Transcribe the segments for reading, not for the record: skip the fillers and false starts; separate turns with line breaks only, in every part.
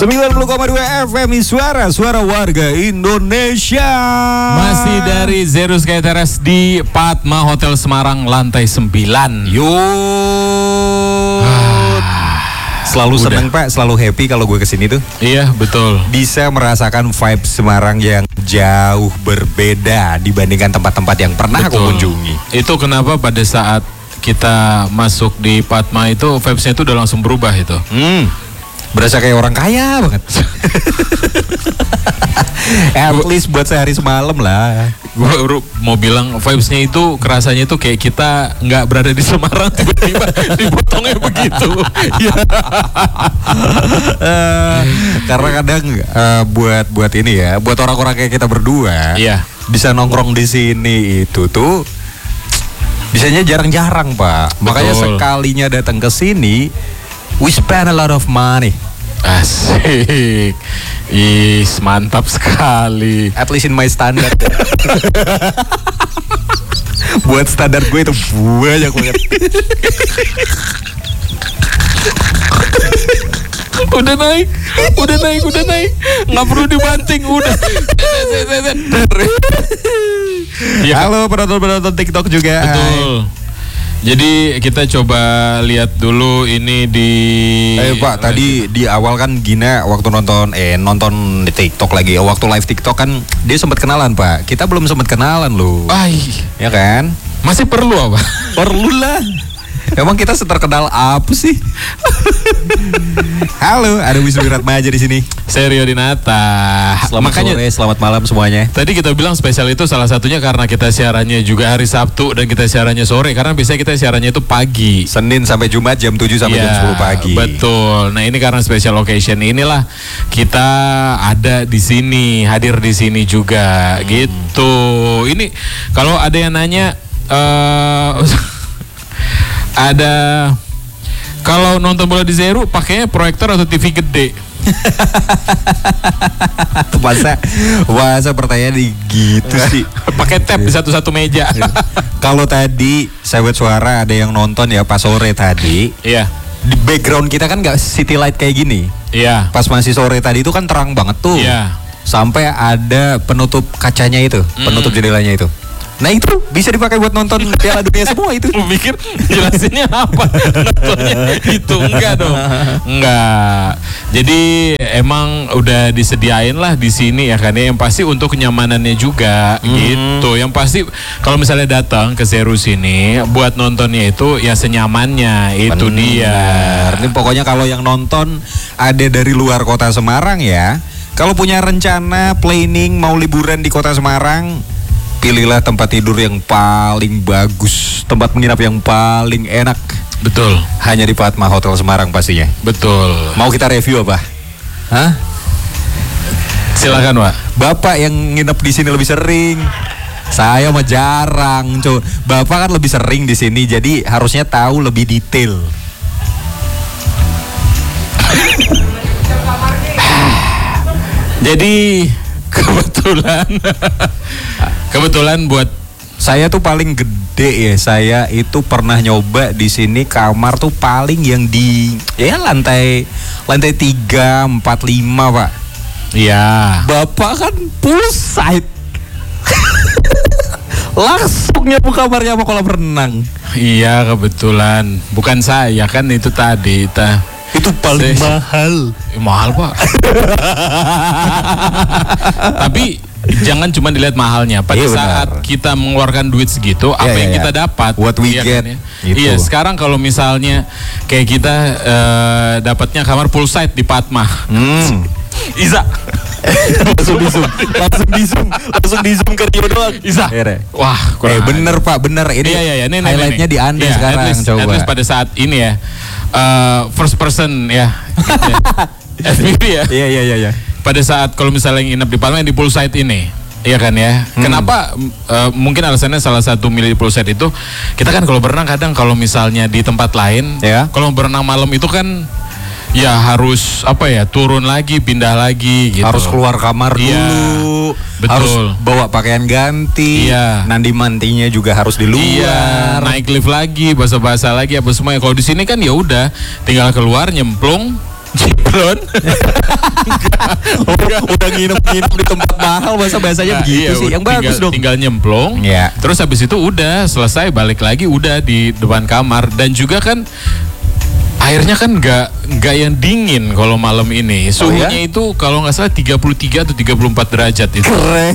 90,2 FM Suara warga Indonesia.
Masih dari Zero Sky Terrace di Padma Hotel Semarang lantai 9.
Selalu seneng Pak, selalu happy kalau gue kesini tuh.
Iya betul.
Bisa merasakan vibe Semarang yang jauh berbeda dibandingkan tempat-tempat yang pernah aku kunjungi.
Itu kenapa pada saat kita masuk di Padma itu vibes-nya itu udah langsung berubah itu.
Berasa kayak orang kaya banget. At least buat sehari semalam lah.
Gue mau bilang vibes-nya itu kerasanya itu kayak kita nggak berada di Semarang tiba-tiba dipotongnya begitu.
Karena kadang buat ini ya, buat orang-orang kayak kita berdua, bisa nongkrong di sini itu tuh bisanya jarang-jarang Pak.
Betul.
Makanya sekalinya datang ke sini, we spend a lot of money.
Asik. Mantap sekali.
At least in my standard. Buat standar gue itu banyak banget.
Udah naik. Nggak perlu dibanting, udah.
Halo penonton TikTok juga.
Betul. Jadi kita coba lihat dulu ini di
Pak, tadi di awal kan Gina waktu nonton di TikTok lagi. Waktu live TikTok kan dia sempat kenalan Pak. Kita belum sempat kenalan loh. Ya kan?
Masih perlu apa?
Perlu lah. Emang kita seterkenal apa sih? Halo, ada Wisnu Ratmaja di sini.
Saya Rio Dinata.
Selamat sore, selamat malam semuanya.
Tadi kita bilang spesial itu salah satunya karena kita siarannya juga hari Sabtu dan kita siarannya sore. Karena biasanya kita siarannya itu pagi.
Senin sampai Jumat jam 7 sampai jam 10 pagi.
Betul. Nah ini karena special occasion inilah kita ada di sini, hadir di sini juga, gitu. Ini kalau ada yang nanya. Ada kalau nonton bola di Zero pakainya proyektor atau TV gede?
Masa pertanyaan gitu sih.
Pakai tab di satu-satu meja.
Kalau tadi sahabat suara ada yang nonton ya pas sore tadi.
Iya.
Di background kita kan nggak city light kayak gini.
Iya.
Pas masih sore tadi itu kan terang banget tuh.
Iya.
Sampai ada penutup kacanya itu, penutup jendelanya itu. Nah itu bisa dipakai buat nonton Piala Dunia semua itu.
Mikir jelasinnya apa? Nontonnya itu enggak dong. Enggak. Jadi emang udah disediain lah di sini ya kan ya. Yang pasti untuk kenyamanannya juga gitu. Yang pasti kalau misalnya datang ke Zero sini buat nontonnya itu ya senyamannya itu. Dia.
Ini pokoknya kalau yang nonton ada dari luar kota Semarang ya. Kalau punya rencana planning mau liburan di kota Semarang, pilihlah tempat tidur yang paling bagus, tempat menginap yang paling enak.
Betul.
Hanya di Padma Hotel Semarang pastinya.
Betul.
Mau kita review apa? Hah?
Silakan Pak.
Bapak yang nginep di sini lebih sering. Saya mah jarang. Bapak kan lebih sering di sini, jadi harusnya tahu lebih detail.
Jadi kebetulan buat
saya tuh paling gede ya. Saya itu pernah nyoba di sini kamar tuh paling yang di lantai 3, 4, 5 Pak.
Iya.
Bapak kan poolside. Langsung nyapu kamarnya sama kolam renang.
Iya kebetulan. Bukan saya kan itu tadi
itu paling mahal.
Mahal Pak. Tapi jangan cuma dilihat mahalnya. Pada saat kita mengeluarkan duit segitu, apa yang kita dapat?
What we get.
Kan, ya? Iya. Sekarang kalau misalnya kayak kita dapatnya kamar poolside di Padma. Iza.
langsung di zoom ke Rio doang.
Iza. Wah,
bener Pak, bener. Ini highlightnya di Anda sekarang.
At least pada saat ini ya. First person ya. FPV ya.
Iya.
Pada saat kalau misalnya yang inap di Padma yang di poolside ini, iya kan ya. Kenapa? Mungkin alasannya salah satu milih di poolside itu, kita kan kalau berenang kadang kalau misalnya di tempat lain, kalau berenang malam itu kan ya harus turun lagi, pindah lagi gitu.
Harus keluar kamar dulu.
Betul.
Harus bawa pakaian ganti. Nanti-mantinya juga harus di luar.
Naik lift lagi, basah-basah lagi apa semuanya. Kalau di sini kan ya udah tinggal keluar nyemplung, Ciblon.
Udah nginep-nginep di tempat mahal, masa bahasanya begitu sih. Yang bagus dong.
Tinggal nyemplung.
Ya.
Terus habis itu udah selesai, balik lagi udah di depan kamar. Dan juga kan airnya kan nggak yang dingin kalau malam ini. Suhunya itu kalau nggak salah 33 atau 34 derajat itu.
Keren.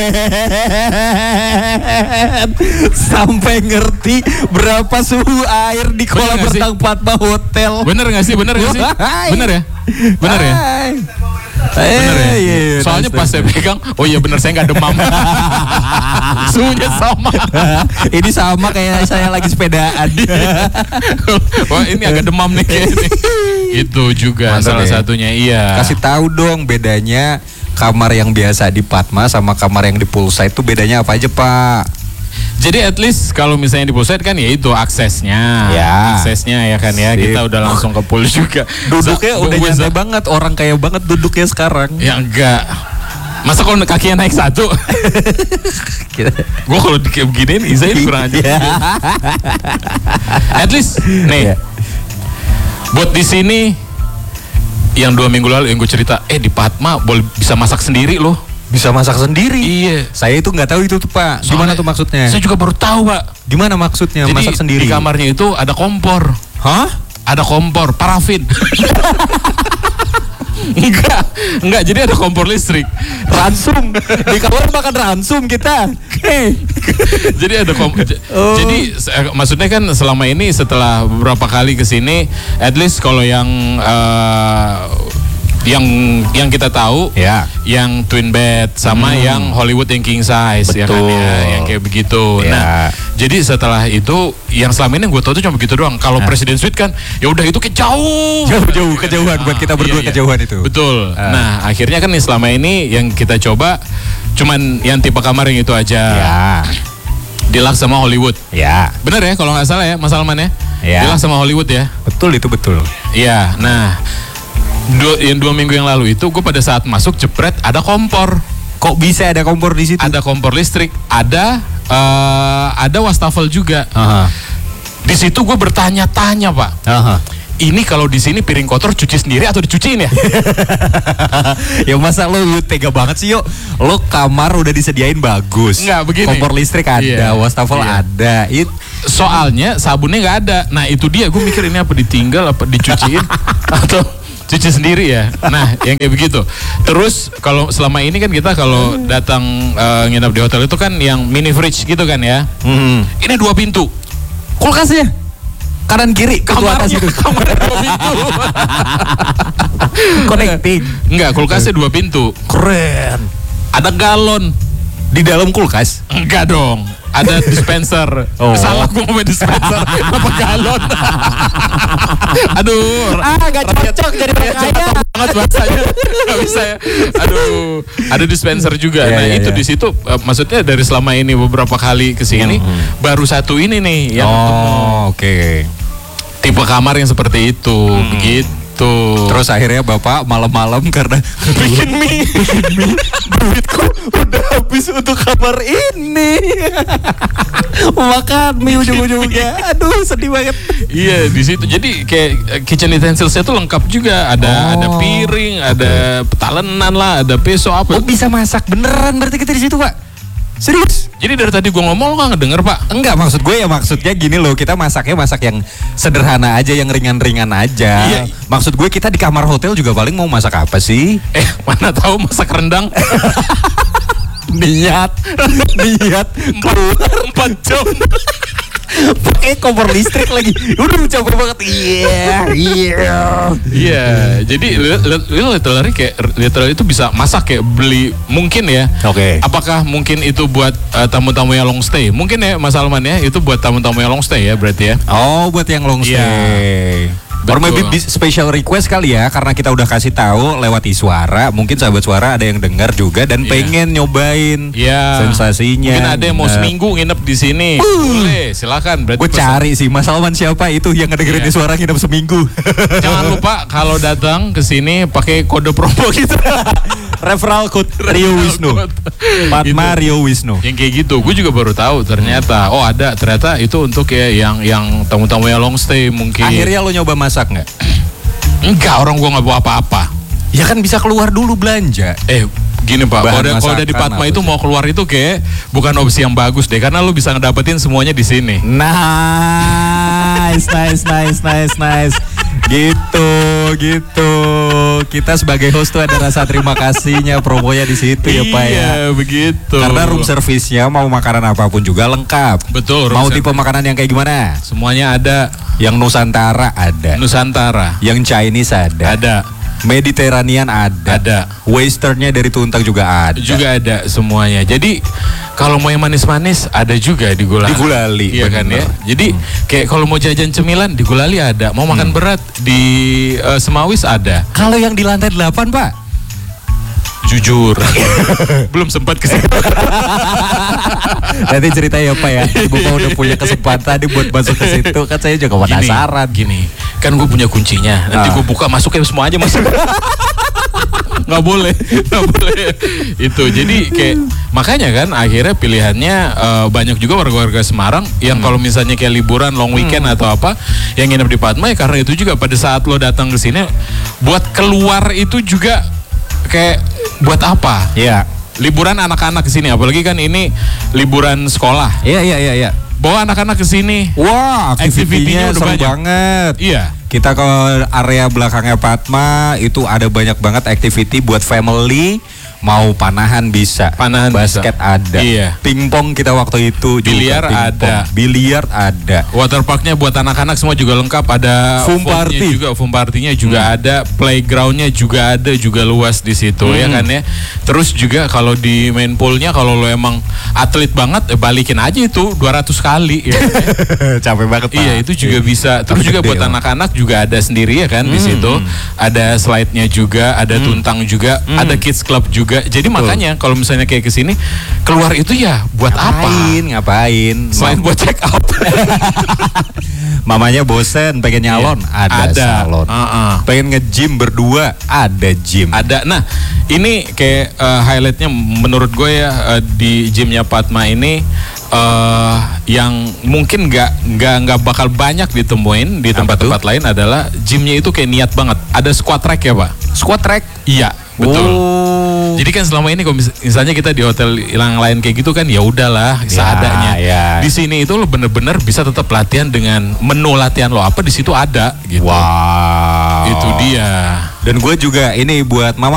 Sampai ngerti berapa suhu air di kolam renang Padma Hotel.
Bener nggak sih? Bener nggak sih? Bener ya? Bener ya? Bener ya?
Iya,
soalnya pas saya pegang, oh iya bener, saya nggak demam. Suhunya sama.
Ini sama kayak saya lagi sepedaan.
Wah ini agak demam nih kayaknya. Itu juga
Mantap
salah
ya.
satunya, iya.
Kasih tahu dong bedanya kamar yang biasa di Padma sama kamar yang di poolside itu bedanya apa aja, Pak?
Jadi at least kalau misalnya di poolside kan ya itu aksesnya.
Ya.
Aksesnya ya kan ya.
Sip.
Kita udah langsung ke pool juga.
Duduknya udah nyantai banget, orang kaya banget duduknya sekarang.
Ya enggak. Masa kalau kakinya naik satu? Gue kalau kayak beginiin Izain kurang aja. At least nih.
Iya.
Buat di sini yang 2 minggu lalu yang gue cerita, di Padma boleh bisa masak sendiri loh.
Bisa masak sendiri.
Iya.
Saya itu nggak tahu itu tuh, Pak. Gimana
Soalnya
tuh maksudnya?
Saya juga baru tahu, Pak.
Gimana maksudnya
Jadi
masak sendiri?
di kamarnya itu ada kompor.
Hah?
Ada kompor parafin. Enggak, jadi ada kompor listrik.
Ransum. Di kamar makan ransum kita.
Jadi ada kompor. Jadi maksudnya kan selama ini setelah beberapa kali ke sini, at least kalau yang kita tahu
Ya.
yang twin bed sama yang Hollywood yang king size. Ya kan
Betul.
ya, yang kayak begitu.
Ya.
Nah, jadi setelah itu yang selama ini yang gue tahu tuh cuma begitu doang. Kalau Presiden Suite kan ya udah itu jauh
Kejauhan buat kita berdua,
Iya.
kejauhan itu.
Betul. Nah, akhirnya kan nih selama ini yang kita coba cuman yang tipe kamar yang itu aja.
Ya.
Deluxe sama Hollywood.
Ya.
Bener ya kalau nggak salah ya Mas Alman ya?
Ya.
Deluxe sama Hollywood ya.
Betul itu betul.
Iya. Nah, 2 minggu yang lalu itu gue pada saat masuk jepret ada kompor.
Kok bisa ada kompor di situ?
Ada kompor listrik, ada wastafel juga.
Aha.
Di situ gue bertanya-tanya, Pak.
Aha.
Ini kalau di sini piring kotor cuci sendiri atau dicuciin ya?
Ya masa lu tega banget sih, yuk. Lo kamar udah disediain bagus.
Nggak, begini.
Kompor listrik ada,
Iya,
wastafel
iya.
ada.
Soalnya sabunnya nggak ada. Nah itu dia, gue mikir ini apa ditinggal, apa dicuciin atau cuci sendiri ya. Nah yang kayak begitu. Terus kalau selama ini kan kita kalau datang nginap di hotel itu kan yang mini fridge gitu kan ya. Ini 2 pintu.
Kulkasnya kanan kiri ke atas itu.
Kamarnya 2 pintu.
Connecting.
Enggak, kulkasnya 2 pintu.
Keren.
Ada galon.
Di dalam kulkas.
Enggak dong. Ada dispenser.
Oh.
Salah gue ngomongin dispenser. Apa galon? Aduh.
Gak cocok jadi kaya.
Banget bahasanya. Gak bisa ya. Aduh. Ada dispenser juga.
Iya,
Nah
iya,
itu
iya.
di situ maksudnya dari selama ini beberapa kali kesini baru satu ini nih yang ketemu.
Oke.
Tipe kamar yang seperti itu. Begitu.
Terus akhirnya Bapak malam-malam karena
bikin mie.
duitku udah habis untuk kamar ini. Makan mie ujung-ujungnya. Aduh, sedih banget.
Iya di situ. Jadi kayak kitchen utensils-nya tuh lengkap juga. Ada piring, ada petalenan lah, ada peso apa.
Oh, bisa masak beneran berarti kita di situ, Pak. Serius?
Jadi dari tadi gue ngomong lo gak ngedenger, Pak?
Enggak, maksud gue ya maksudnya gini loh, kita masaknya masak yang sederhana aja, yang ringan-ringan aja.
Iya.
Maksud gue kita di kamar hotel juga paling mau masak apa sih?
Mana tahu masak rendang.
Niat keluar
4 jam.
pakai kompor listrik lagi. Udah capek banget.
Iya, jadi literally itu bisa masak kayak beli mungkin ya.
Oke.
Apakah mungkin itu buat tamu-tamu yang long stay? Mungkin ya Mas Alman ya, itu buat tamu-tamu yang long stay ya berarti ya.
Oh, buat yang long stay. Or maybe special request kali ya, karena kita udah kasih tahu lewat Iswara, mungkin sahabat suara ada yang dengar juga dan pengen nyobain sensasinya.
Mungkin ada yang mau seminggu nginep di sini. Boleh, silakan.
Gue cari sih Mas Alman siapa itu yang ngedengerin Iswara nginep seminggu.
Jangan lupa kalau datang ke sini pakai kode promo gitu.
Referral code Rio Wisnu. Padma Rio Wisnu.
Yang kayak gitu, gue juga baru tahu ternyata. Oh ada, ternyata itu untuk ya yang tamu-tamu yang long stay mungkin.
Akhirnya lo nyoba masak nggak?
Enggak, orang gua nggak bawa apa-apa.
Ya kan bisa keluar dulu belanja.
Gini Pak, kalau udah di Padma itu mau keluar itu kayak bukan opsi yang bagus deh, karena lu bisa ngedapetin semuanya di sini.
Nice. Gitu. Kita sebagai host tuh ada rasa terima kasihnya, promonya di situ ya Pak ya.
Iya, begitu.
Karena room service-nya mau makanan apapun juga lengkap.
Betul.
Mau tipe makanan yang kayak gimana?
Semuanya ada.
Yang Nusantara ada. Yang Chinese ada.
Ada.
Mediterranean ada. Westernnya dari Tuntang juga ada.
Juga ada semuanya. Jadi kalau mau yang manis-manis ada juga di Gulali.
Di Gulali,
iya kan ya. Jadi kayak kalau mau jajan cemilan di Gulali ada. Mau makan berat di Semawis ada.
Kalau yang di lantai 8 Pak?
Jujur belum sempat ke situ.
Nanti cerita ya Pak ya. Bapak udah punya kesempatan nih buat masuk ke situ. Kan saya juga penasaran.
Gini, kan gue punya kuncinya. Nanti gue buka masuknya semua aja masuk. Nggak boleh. Itu jadi kayak makanya kan akhirnya pilihannya banyak juga warga-warga Semarang yang kalau misalnya kayak liburan long weekend atau apa yang nginep di Padma ya karena itu juga pada saat lo datang ke sini buat keluar itu juga kayak buat apa?
Iya.
Liburan anak-anak ke sini apalagi kan ini liburan sekolah.
Iya.
Bawa anak-anak ke sini.
Wah, aktivitinya seru banget.
Iya.
Kita ke area belakangnya Padma itu ada banyak banget activity buat family. Mau panahan bisa, basket bisa. Ada, pingpong kita waktu itu,
biliar ada,
biliar ada,
waterparknya buat anak-anak semua juga lengkap, ada foam partinya juga ada, playgroundnya juga ada, juga luas di situ ya kan ya. Terus juga kalau di main poolnya kalau lo emang atlet banget balikin aja itu 200 kali ya.
Capek banget Pak.
Iya itu juga bisa. Terus juga buat anak-anak juga ada sendiri ya kan di situ, ada slide-nya juga, ada tuntang juga, ada kids club juga. Jadi makanya kalau misalnya kayak kesini keluar itu ya buat
ngapain?
Selain buat check out.
Mamanya bosen pengen nyalon, ada salon. Pengen nge-gym berdua, ada gym.
Ada. Nah ini kayak highlightnya menurut gue ya di gymnya Padma ini yang mungkin nggak bakal banyak ditemuin di tempat-tempat lain adalah gymnya itu kayak niat banget. Ada squat rack ya Pak?
Squat rack?
Iya betul. Jadi kan selama ini kalau misalnya kita di hotel yang lain kayak gitu kan ya udahlah seadanya. Di sini itu lo bener-bener bisa tetap latihan dengan menu latihan lo apa di situ ada gitu.
Wow.
Itu dia.
Dan gue juga ini buat mama